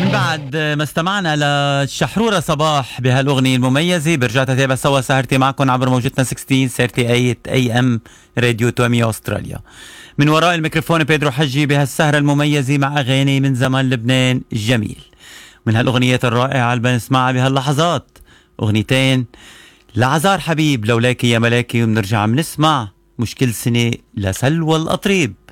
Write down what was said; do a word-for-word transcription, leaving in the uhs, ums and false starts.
بعد ما استمعنا للشحرورة صباح بهالأغنية المميزة، برجع تتابع سوا سهرتي معكم عبر موجتنا ستة عشر ثمانية اي ام راديو تومي أستراليا. من وراء الميكروفون بيدرو حجي بهالسهرة المميزة مع أغاني من زمن لبنان الجميل. من هالأغنيات الرائعة اللي بنسمعها بهاللحظات أغنيتين لعزار حبيب لولاكي يا ملاكي، وبنرجع بنسمع مش كل سنة لسلوى القطريب.